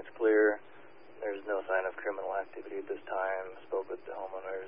clear. There's no sign of criminal activity at this time. Spoke with the homeowners.